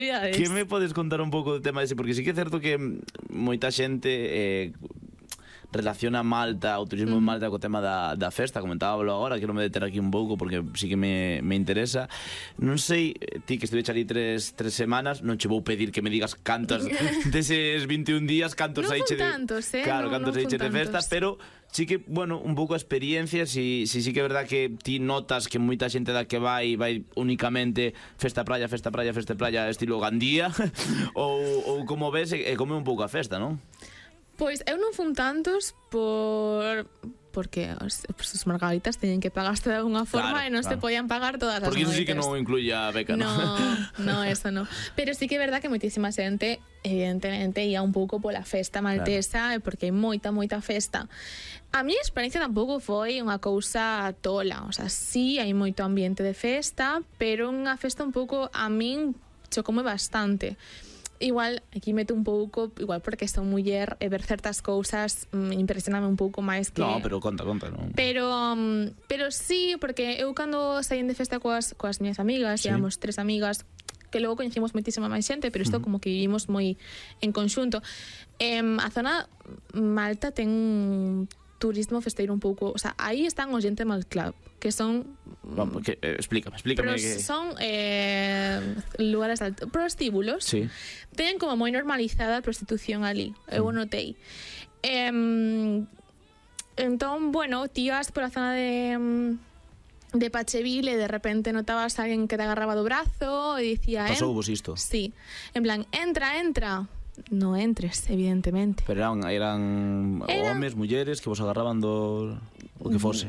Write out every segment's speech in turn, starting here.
Que me podes contar un pouco do tema ese? Porque sí que é certo que moita xente relaciona Malta, o turismo en Malta co tema da festa, comentábalo agora, quero me deter aquí un pouco porque sí que me interesa. Non sei, ti que estuve ali 3 semanas, non che vou pedir que me digas cantas deses 21 días, cantos non saiche de... tantos, Claro, cantos saiche de festa, pero sí que, bueno, un pouco a experiencia, sí que é verdad que ti notas que moita xente da que vai únicamente festa playa, estilo Gandía, ou como ves, e come un pouco a festa, non? Pois eu non fun tantos porque os margaritas teñen que pagarse de alguna forma, claro, e non se podían pagar todas as noites. Porque iso sí que non incluye a beca, ¿no? No, eso no. Pero sí que é verdad que moitísima xente, evidentemente, ia un pouco pola festa maltesa, claro, porque hai moita festa. A miña experiencia tampouco foi unha cousa tola, o sea, sí hai moito ambiente de festa, pero unha festa un pouco, a min chocoume bastante. Igual, aquí meto un pouco, igual porque son muller e ver certas cousas impresioname un pouco máis que... No, pero conta, non? Pero sí, porque eu cando saín de festa coas miñas amigas, sí, éramos 3 amigas, que logo coñecimos moitísima máis xente, pero isto como que vivimos moi en conxunto. A zona Malta ten turismo festeiro un pouco, o sea, aí están os Gentleman Club, que son... Explícame pero que... son lugares prostíbulos, sí, teñen como moi normalizada a prostitución ali, eu notei. Entón, bueno, tías pola zona de Pacheville e de repente notabas a alguén que te agarraba do brazo e dicía... Pasou vos isto? Sí, en plan, entra. No entres, evidentemente. Pero eran homes, mulleres que vos agarraban do... O que fose.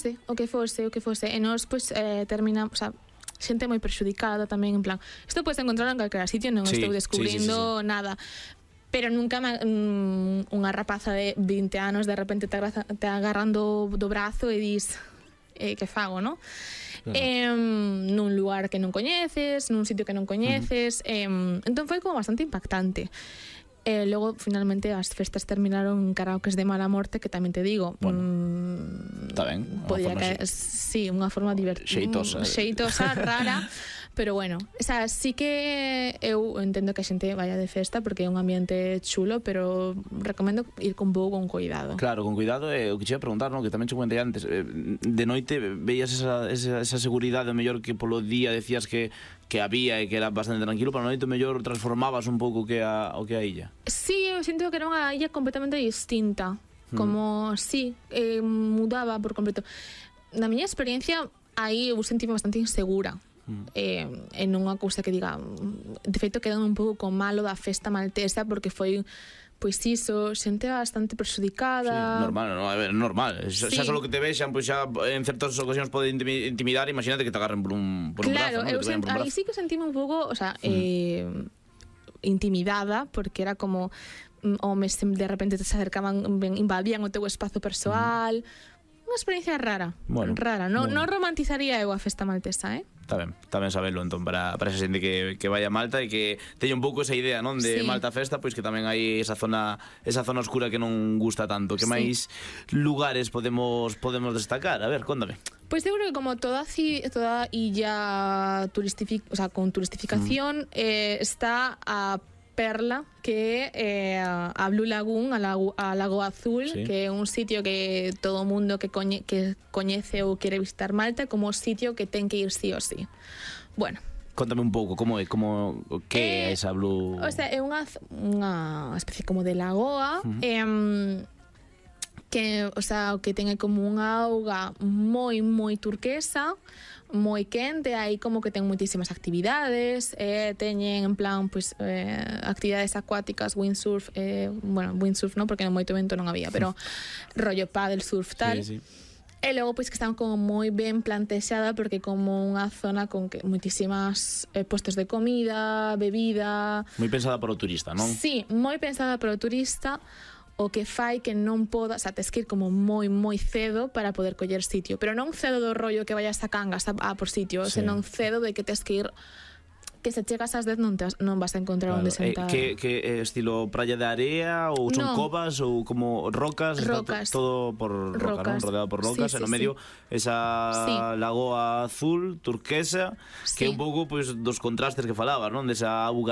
E nós, pois, terminamos... O sea, xente moi perxudicada tamén, en plan... Isto podes encontrar en calquera sitio, non estou descubrindo nada. Pero nunca unha rapaza de 20 anos de repente te agarrando do brazo e dis... que fago, non? Claro. Nun lugar que non coñeces, nun sitio que non coñeces, entón foi como bastante impactante. Logo, finalmente, as festas terminaron en karaokes de mala morte, que tamén te digo, está ben, podía caer, sí, unha forma xeitosa, rara, pero bueno, o sea, sí que eu entendo que a xente vaya de festa porque é un ambiente chulo, pero recomendo ir con pouco con cuidado. Claro, con cuidado, o que che ia preguntar, non? Que tamén che comentei antes, de noite veías esa seguridade, o mellor que polo día decías que había e que era bastante tranquilo, pero a noite o mellor transformabas un pouco o que a illa. Sí, eu sinto que era unha illa completamente distinta, como, sí, mudaba por completo. Na miña experiencia, aí eu sentime bastante insegura, en unha cousa que diga, de feito quedan un pouco con malo da festa maltesa porque foi, pois iso, xente bastante perxudicada. Sí, normal, xa só que te vexan, pois xa en certas ocasións pode intimidar, imagínate que te agarren por un brazo, ¿no? Claro, aí sí que sentime un pouco, o sea, intimidada, porque era como homes de repente te acercaban, invadían o teu espazo persoal. Unha experiencia rara, non romantizaría eu a festa maltesa, Está ben sabelo, entón, para esa xente que vai a Malta e que teña un pouco esa idea, non, de Malta Festa, pois que tamén hai esa zona oscura que non gusta tanto. Que máis lugares podemos destacar? A ver, cóntame. Pois eu creo que como toda illa con turistificación, está a Perla, que é a Blue Lagoon, a Lago Azul, que é un sitio que todo o mundo que coñece ou quere visitar Malta como sitio que ten que ir sí o sí. Bueno, Contame un pouco, que é esa Blue... O sea, é unha especie como de lagoa, que, o sea, que ten como unha auga moi turquesa, moi quente, aí como que ten moitísimas actividades, teñen en plan, pois, actividades acuáticas, windsurf, windsurf non, porque no moito vento non había, pero rollo paddle surf tal. Sí. E logo, pois, que están como moi ben plantexada, porque como unha zona con que moitísimas postos de comida, bebida... Moi pensada para o turista, non? Sí, moi pensada para o turista, o que fai que non poda, o sea, tes que ir como moi cedo para poder coller sitio, pero non cedo do rollo que vayas a Cangas a por sitio, senón cedo de que tes que ir que se chegas ás 10 non vas a encontrar onde sentar. Que estilo praia de area ou son covas ou como rocas? Todo por rocas, ¿no? Rodeado por rocas, e no medio esa lagoa azul, turquesa, que é un pouco dos contrastes que falabas, non? Desa auga